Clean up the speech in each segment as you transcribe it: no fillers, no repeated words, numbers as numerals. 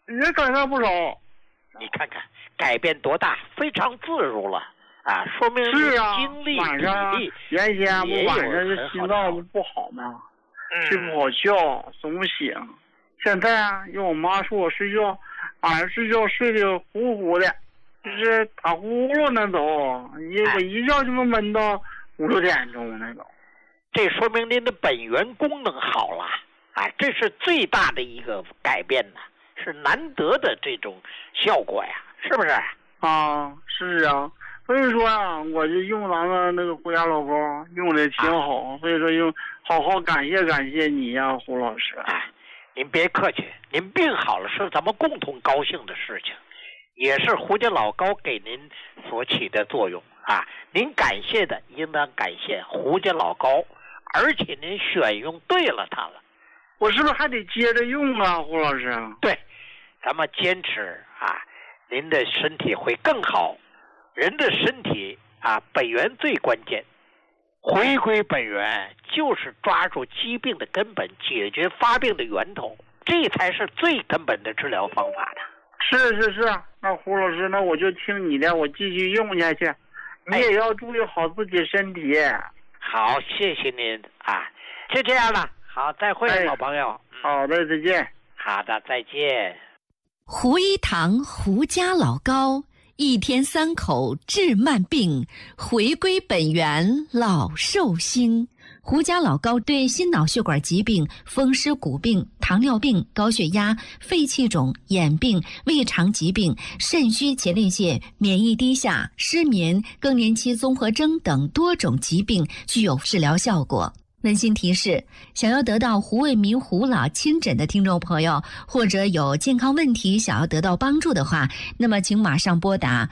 也改善不少。 你看看改变多大，非常自如了啊！说明是啊， 精力晚上体力原先不晚上这心脏不好吗？睡不好觉，总不醒。现在啊，用我妈说我睡觉，晚上睡觉睡得呼呼的，就是打呼噜那种，我一觉就能闷到5、6点钟那种。 这说明您的本源功能好了啊，这是最大的一个改变呢，是难得的这种效果呀，是不是？ 啊，是啊，所以说啊，我就用咱们那个胡家老高用的挺好，所以说好好感谢你呀，胡老师。 您别客气，您病好了是咱们共同高兴的事情，也是胡家老高给您所起的作用啊。您感谢的应当感谢胡家老高，而且您选用对了它了。 我是不是还得接着用啊，胡老师？ 对，咱们坚持啊，您的身体会更好。人的身体啊，本源最关键，回归本源就是抓住疾病的根本，解决发病的源头，这才是最根本的治疗方法的。 是，那胡老师，那我就听你的，我继续用下去。你也要注意好自己身体。 好，谢谢您啊，就这样了。好，再会，老朋友。 好的，再见。 好的，再见。 胡一堂胡家老高，一天3口治慢病，回归本源老寿星。胡家老高对心脑血管疾病、风湿骨病、糖尿病、高血压、肺气肿、眼病、胃肠疾病、肾虚前列腺、免疫低下、失眠、更年期综合征等多种疾病具有治疗效果。温馨提示：想要得到胡卫民胡老亲诊的听众朋友，或者有健康问题想要得到帮助的话，那么请马上拨打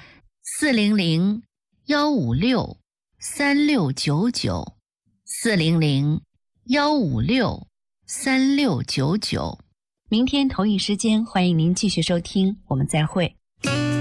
400-156-3699 400-156-3699。明天同一时间，欢迎您继续收听，我们再会。